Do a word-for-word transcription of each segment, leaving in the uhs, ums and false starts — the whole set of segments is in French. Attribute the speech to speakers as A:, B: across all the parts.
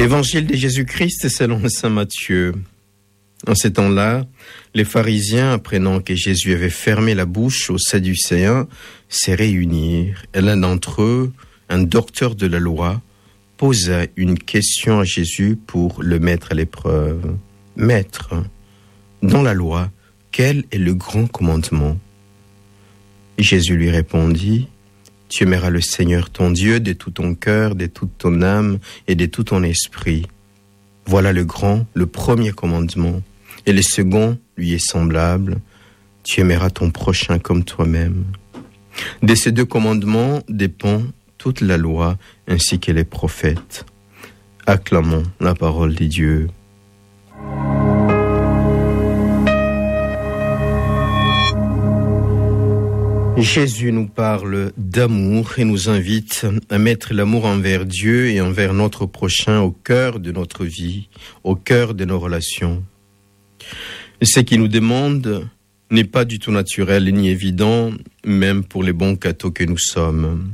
A: Évangile de Jésus-Christ selon saint Matthieu. En ces temps-là, les pharisiens, apprenant que Jésus avait fermé la bouche aux Sadducéens, se réunirent. Et l'un d'entre eux, un docteur de la loi, posa une question à Jésus pour le mettre à l'épreuve. « Maître, dans la loi, quel est le grand commandement ?» Jésus lui répondit, « Tu aimeras le Seigneur ton Dieu de tout ton cœur, de toute ton âme et de tout ton esprit. Voilà le grand, le premier commandement. Et le second lui est semblable. Tu aimeras ton prochain comme toi-même. De ces deux commandements dépend toute la loi ainsi que les prophètes. » Acclamons la parole de Dieu. Jésus nous parle d'amour et nous invite à mettre l'amour envers Dieu et envers notre prochain au cœur de notre vie, au cœur de nos relations. Ce qu'il nous demande n'est pas du tout naturel ni évident, même pour les bons cathos que nous sommes.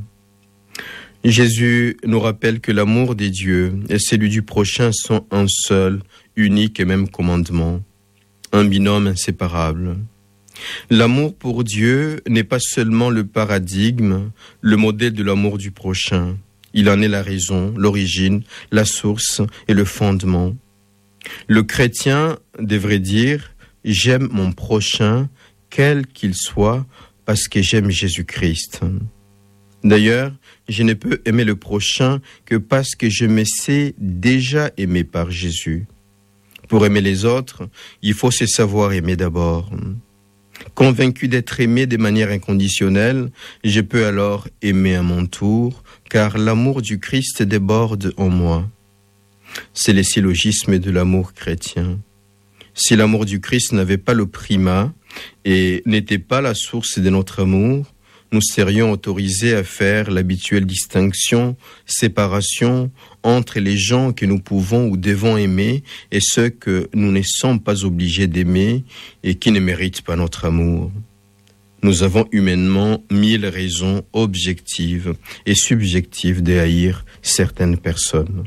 A: Jésus nous rappelle que l'amour des dieux et celui du prochain sont un seul, unique et même commandement, un binôme inséparable. L'amour pour Dieu n'est pas seulement le paradigme, le modèle de l'amour du prochain. Il en est la raison, l'origine, la source et le fondement. Le chrétien devrait dire « J'aime mon prochain, quel qu'il soit, parce que j'aime Jésus-Christ. » D'ailleurs, je ne peux aimer le prochain que parce que je me sais déjà aimé par Jésus. Pour aimer les autres, il faut se savoir aimer d'abord. Convaincu d'être aimé de manière inconditionnelle, je peux alors aimer à mon tour, car l'amour du Christ déborde en moi. C'est le syllogisme de l'amour chrétien. Si l'amour du Christ n'avait pas le primat et n'était pas la source de notre amour, nous serions autorisés à faire l'habituelle distinction, séparation entre les gens que nous pouvons ou devons aimer et ceux que nous ne sommes pas obligés d'aimer et qui ne méritent pas notre amour. Nous avons humainement mille raisons objectives et subjectives de haïr certaines personnes.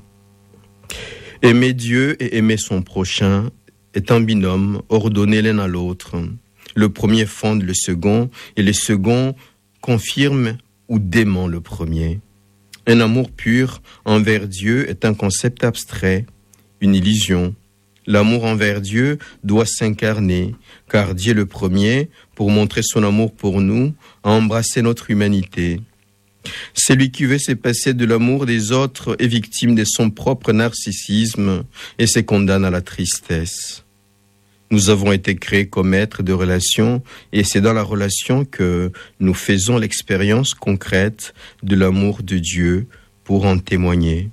A: Aimer Dieu et aimer son prochain est un binôme ordonné l'un à l'autre. Le premier fonde le second et le second confirme ou dément le premier. Un amour pur envers Dieu est un concept abstrait, une illusion. L'amour envers Dieu doit s'incarner, car Dieu le premier, pour montrer son amour pour nous, a embrassé notre humanité. Celui qui veut se passer de l'amour des autres est victime de son propre narcissisme et se condamne à la tristesse. Nous avons été créés comme êtres de relation et c'est dans la relation que nous faisons l'expérience concrète de l'amour de Dieu pour en témoigner.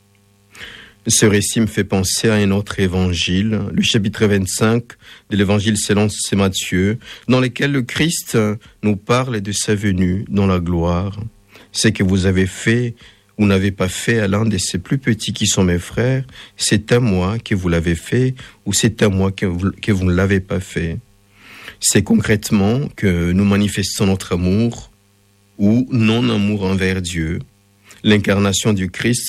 A: Ce récit me fait penser à un autre évangile, le chapitre vingt-cinq de l'évangile selon saint Matthieu, dans lequel le Christ nous parle de sa venue dans la gloire. Ce que vous avez fait ou n'avez pas fait à l'un de ces plus petits qui sont mes frères, c'est à moi que vous l'avez fait ou c'est à moi que vous, que vous ne l'avez pas fait. C'est concrètement que nous manifestons notre amour ou non-amour envers Dieu. L'incarnation du Christ